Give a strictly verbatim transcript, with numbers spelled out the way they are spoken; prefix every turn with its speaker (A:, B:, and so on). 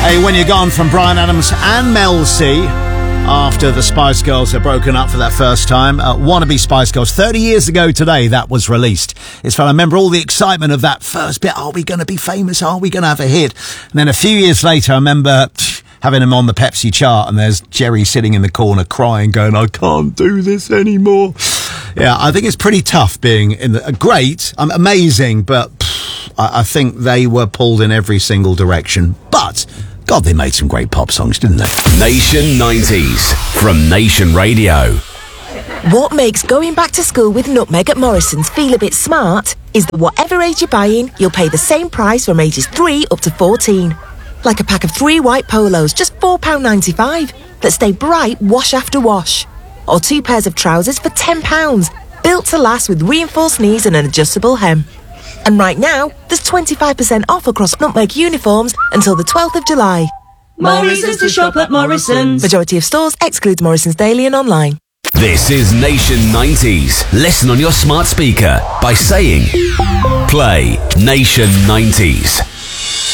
A: Hey, When You're Gone from Bryan Adams and Mel C. After the Spice Girls had broken up for that first time. Uh, Wannabe Spice Girls. thirty years ago today, that was released. It's fun. I remember all the excitement of that first bit. Are we going to be famous? Are we going to have a hit? And then a few years later, I remember having them on the Pepsi chart, and there's Jerry sitting in the corner crying, going, I can't do this anymore. Yeah, I think it's pretty tough being in the... Uh, great, um, amazing, but pff, I, I think they were pulled in every single direction. But... God, they made some great pop songs, didn't they?
B: Nation nineties from Nation Radio.
C: What makes going back to school with Nutmeg at Morrison's feel a bit smart is that whatever age you're buying, you'll pay the same price from ages three up to fourteen. Like a pack of three white polos, just four pounds ninety-five, that stay bright wash after wash. Or two pairs of trousers for ten pounds, built to last with reinforced knees and an adjustable hem. And right now, there's twenty-five percent off across Nutmeg uniforms until the twelfth of July.
D: Morrison's to shop at Morrison's.
C: Majority of stores excludes Morrison's Daily and online.
B: This is Nation nineties. Listen on your smart speaker by saying, play Nation nineties.